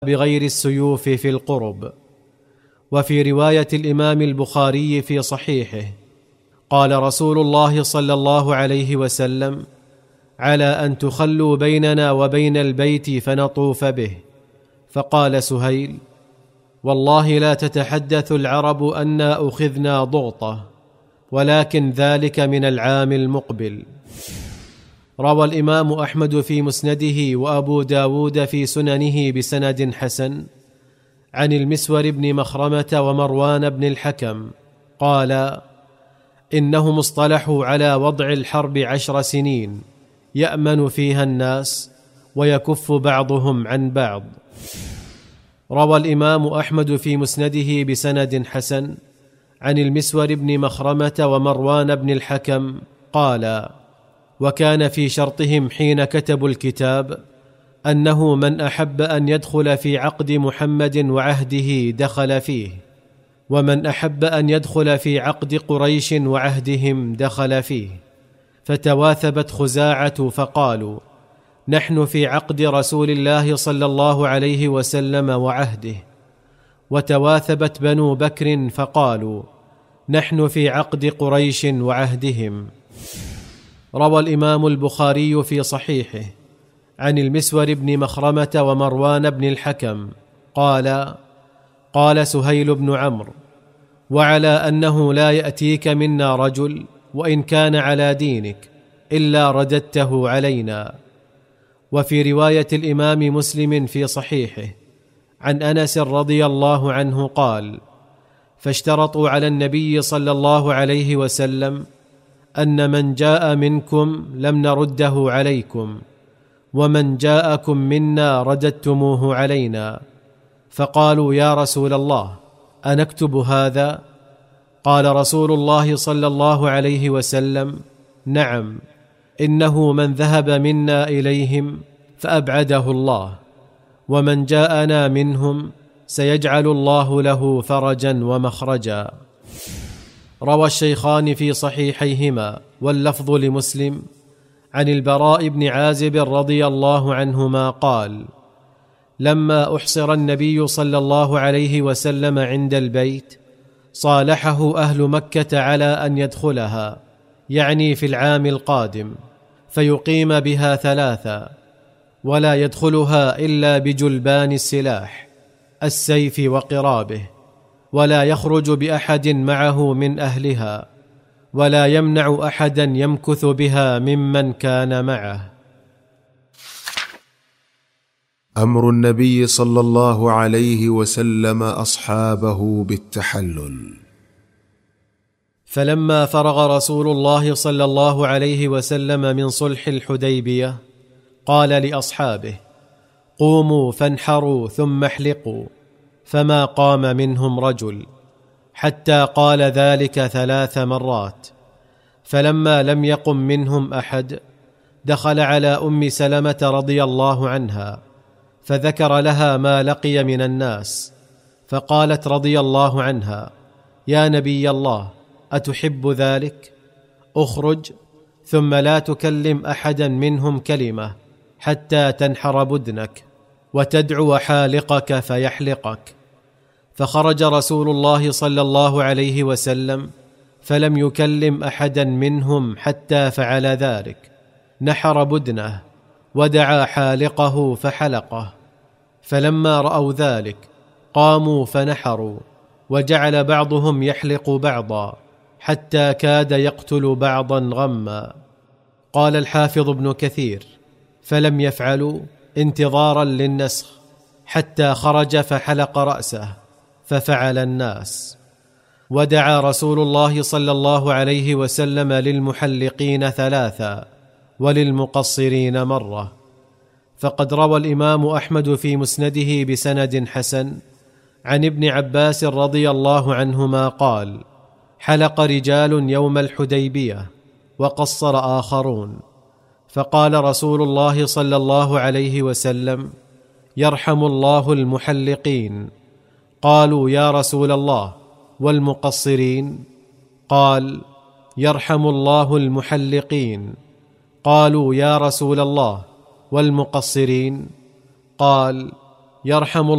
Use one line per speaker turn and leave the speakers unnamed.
بغير السيوف في القرب. وفي رواية الإمام البخاري في صحيحه قال رسول الله صلى الله عليه وسلم: على أن تخلوا بيننا وبين البيت فنطوف به. فقال سهيل: والله لا تتحدث العرب أنا أخذنا ضغطة، ولكن ذلك من العام المقبل. روى الإمام أحمد في مسنده وأبو داود في سننه بسند حسن عن المسور بن مخرمة ومروان بن الحكم قال: إنهم اصطلحوا على وضع الحرب 10 سنين يأمن فيها الناس ويكف بعضهم عن بعض. روى الإمام أحمد في مسنده بسند حسن عن المسور بن مخرمة ومروان بن الحكم قال: وكان في شرطهم حين كتبوا الكتاب أنه من أحب أن يدخل في عقد محمد وعهده دخل فيه، ومن أحب أن يدخل في عقد قريش وعهدهم دخل فيه. فتواثبت خزاعة فقالوا: نحن في عقد رسول الله صلى الله عليه وسلم وعهده. وتواثبت بنو بكر فقالوا: نحن في عقد قريش وعهدهم. روى الإمام البخاري في صحيحه عن المسور بن مخرمة ومروان بن الحكم قال: قال سهيل بن عمرو: وعلى أنه لا يأتيك منا رجل وإن كان على دينك إلا رددته علينا. وفي رواية الإمام مسلم في صحيحه عن أنس رضي الله عنه قال: فاشترطوا على النبي صلى الله عليه وسلم أن من جاء منكم لم نرده عليكم، ومن جاءكم منا رددتموه علينا. فقالوا: يا رسول الله أنكتب هذا؟ قال رسول الله صلى الله عليه وسلم: نعم، إنه من ذهب منا إليهم فأبعده الله، ومن جاءنا منهم سيجعل الله له فرجا ومخرجا. روى الشيخان في صحيحيهما واللفظ لمسلم عن البراء بن عازب رضي الله عنهما قال: لما أحصر النبي صلى الله عليه وسلم عند البيت صالحه أهل مكة على أن يدخلها، يعني في العام القادم، فيقيم بها 3، ولا يدخلها إلا بجلبان السلاح السيف وقرابه، ولا يخرج بأحد معه من أهلها، ولا يمنع أحدا يمكث بها ممن كان معه.
أمر النبي صلى الله عليه وسلم أصحابه بالتحلل.
فلما فرغ رسول الله صلى الله عليه وسلم من صلح الحديبية قال لأصحابه: قوموا فانحروا ثم احلقوا. فما قام منهم رجل، حتى قال ذلك 3 مرات. فلما لم يقم منهم أحد دخل على أم سلمة رضي الله عنها فذكر لها ما لقي من الناس، فقالت رضي الله عنها: يا نبي الله، أتحب ذلك؟ أخرج ثم لا تكلم أحدا منهم كلمة حتى تنحر بدنك وتدعو حالقك فيحلقك. فخرج رسول الله صلى الله عليه وسلم فلم يكلم أحدا منهم حتى فعل ذلك، نحر بدنه ودعا حالقه فحلقه. فلما رأوا ذلك قاموا فنحروا، وجعل بعضهم يحلق بعضا حتى كاد يقتل بعضا غما. قال الحافظ ابن كثير: فلم يفعلوا انتظارا للنسخ حتى خرج فحلق رأسه، ففعل الناس. ودعا رسول الله صلى الله عليه وسلم للمحلقين 3 وللمقصرين مرة. فقد روى الإمام أحمد في مسنده بسند حسن عن ابن عباس رضي الله عنهما قال: حلق رجال يوم الحديبية وقصر آخرون، فقال رسول الله صلى الله عليه وسلم: يرحم الله المحلقين. قالوا: يا رسول الله والمقصرين؟ قال: يرحم الله المحلقين. قالوا: يا رسول الله والمقصرين؟ قال: يرحم